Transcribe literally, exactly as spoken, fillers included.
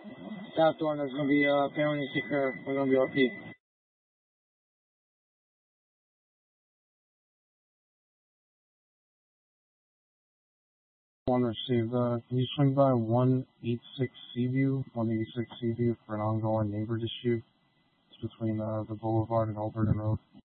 South one, there's going to be a penalty sticker. We're going to be O P. One received. Uh, can you swing by one eighty-six Seaview, one eighty-six Seaview for an ongoing neighbor dispute? It's between uh, the Boulevard and Alberton Road.